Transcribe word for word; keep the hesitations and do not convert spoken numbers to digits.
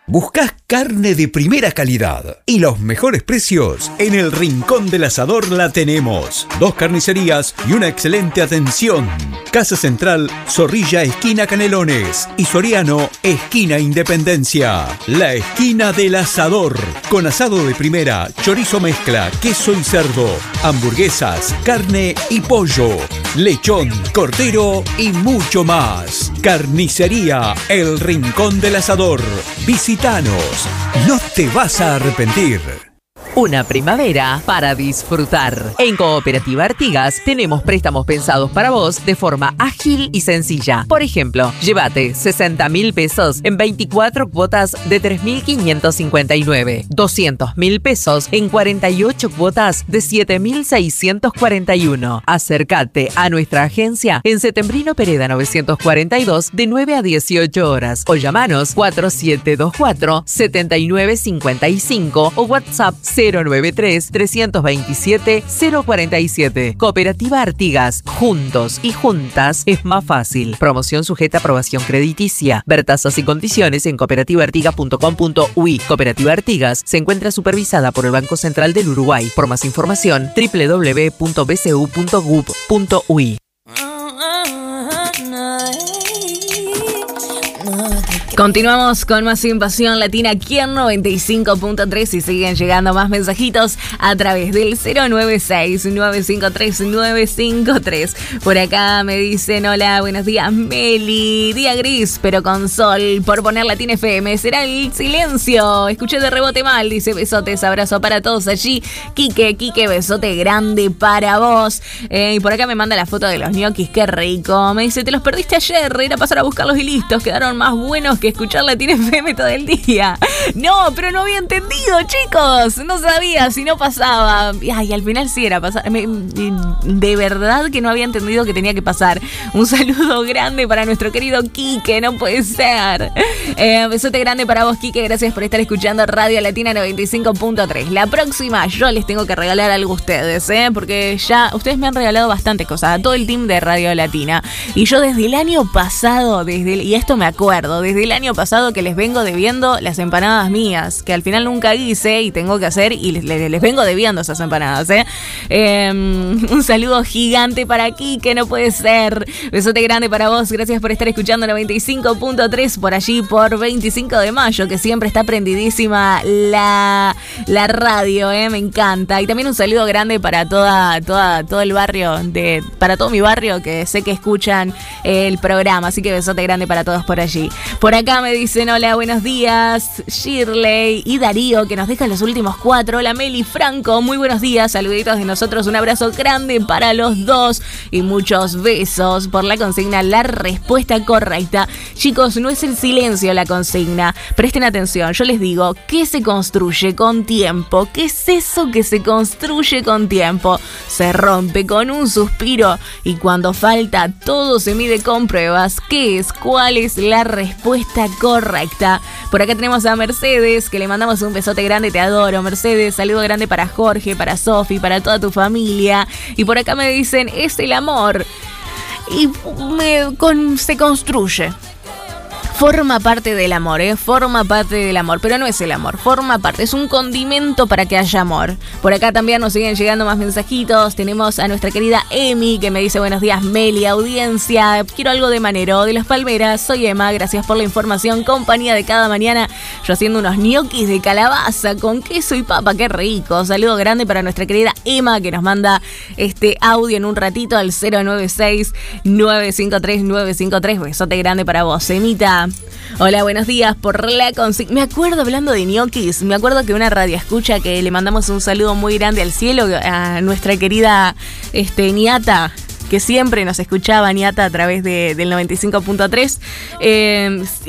¿Buscás carne de primera calidad y los mejores precios? En el Rincón del Asador la tenemos. Dos carnicerías y una excelente atención. Casa Central, Zorrilla, esquina Canelones. Y Soriano, esquina Independencia. La esquina del Asador. Con asado de primera, chorizo mezcla, queso y cerdo, hamburguesas, carne y pollo, lechón, cordero y mucho más. Carnicería El Rincón del Asador. Visítanos, no te vas a arrepentir. Una primavera para disfrutar. En Cooperativa Artigas tenemos préstamos pensados para vos de forma ágil y sencilla. Por ejemplo, llévate sesenta mil pesos en veinticuatro cuotas de tres mil quinientos cincuenta y nueve, doscientos mil pesos en cuarenta y ocho cuotas de siete mil seiscientos cuarenta y uno. Acércate a nuestra agencia en Setembrino Pereda novecientos cuarenta y dos de nueve a dieciocho horas o llamanos cuatro siete dos cuatro, siete nueve cinco cinco o WhatsApp cero nueve tres, tres dos siete, cero cuatro siete. Cooperativa Artigas. Juntos y juntas es más fácil. Promoción sujeta a aprobación crediticia. Ver tasas y condiciones en cooperativa artigas punto com punto u i. Cooperativa Artigas se encuentra supervisada por el Banco Central del Uruguay. Por más información, doble u doble u doble u punto b c u punto gov punto u i. Continuamos con más Invasión Latina aquí en noventa y cinco punto tres y siguen llegando más mensajitos a través del cero nueve seis, nueve cinco tres, nueve cinco tres. Por acá me dicen: hola, buenos días Meli, día gris pero con sol por poner Latina F M, será el silencio, escuché de rebote mal, dice besotes, abrazo para todos allí. Quique, Quique, besote grande para vos. Eh, y por acá me manda la foto de los ñoquis, qué rico, me dice: te los perdiste ayer, era pasar a buscarlos y listos, quedaron más buenos que escuchar Latina F M todo el día. No, pero no había entendido, chicos. No sabía si no pasaba. Ay, al final sí era pasar. Me, de verdad que no había entendido que tenía que pasar. Un saludo grande para nuestro querido Quique, no puede ser. Eh, besote grande para vos, Quique. Gracias por estar escuchando Radio Latina noventa y cinco punto tres. La próxima yo les tengo que regalar algo a ustedes, ¿eh? Porque ya ustedes me han regalado bastantes cosas, a todo el team de Radio Latina. Y yo desde el año pasado, desde el, y esto me acuerdo, desde el año pasado que les vengo debiendo las empanadas mías, que al final nunca hice y tengo que hacer, y les, les, les vengo debiendo esas empanadas, ¿eh? Eh, un saludo gigante para aquí, que no puede ser. Besote grande para vos, gracias por estar escuchando noventa y cinco punto tres por allí por veinticinco de mayo, que siempre está prendidísima la, la radio, ¿eh? Me encanta. Y también un saludo grande para toda, toda, todo el barrio, de, para todo mi barrio, que sé que escuchan el programa, así que besote grande para todos por allí. Por acá me dicen: hola, buenos días, Shirley y Darío, que nos dejan los últimos cuatro. Hola, Meli, Franco, muy buenos días, saluditos de nosotros, un abrazo grande para los dos y muchos besos. Por la consigna, la respuesta correcta. Chicos, no es el silencio la consigna, presten atención, yo les digo, ¿qué se construye con tiempo? ¿Qué es eso que se construye con tiempo? Se rompe con un suspiro y cuando falta todo se mide con pruebas. ¿Qué es? ¿Cuál es la respuesta correcta? Por acá tenemos a Mercedes, que le mandamos un besote grande, te adoro Mercedes, saludo grande para Jorge, para Sofi, para toda tu familia. Y por acá me dicen: es el amor y me, con, se construye. Forma parte del amor, ¿eh? Forma parte del amor, pero no es el amor, forma parte, es un condimento para que haya amor. Por acá también nos siguen llegando más mensajitos. Tenemos a nuestra querida Emi, que me dice: buenos días Meli, audiencia, quiero algo de Manero, de Las Palmeras, soy Emma, gracias por la información, compañía de cada mañana, yo haciendo unos ñoquis de calabaza con queso y papa, qué rico. Saludo grande para nuestra querida Emma, que nos manda este audio en un ratito al cero nueve seis, nueve cinco tres, nueve cinco tres. Besote grande para vos, Emita. Hola, buenos días, por la consigna. Me acuerdo, hablando de ñoquis, me acuerdo que una radio escucha, que le mandamos un saludo muy grande al cielo a nuestra querida este, Niata, que siempre nos escuchaba, Niata, a través de, del noventa y cinco punto tres. Eh,